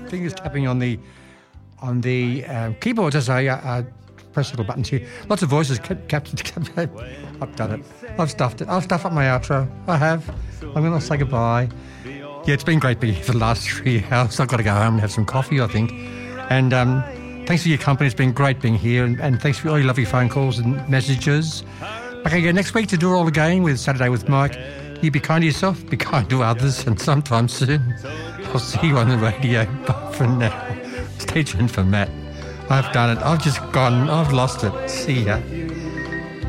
fingers tapping on the keyboard as I press little buttons here. Lots of voices. I've done it. I've stuffed it. I'll stuff up my outro. I have. I'm going to say goodbye. Yeah, it's been great being here for the last 3 hours. I've got to go home and have some coffee, I think. And thanks for your company. It's been great being here. And thanks for all your lovely phone calls and messages. Back again next week to do it all again with Saturday with Mike. You be kind to yourself, be kind to others, and sometime soon I'll see you on the radio. But for now, stay tuned for Matt. I've done it. I've just gone. I've lost it. See ya.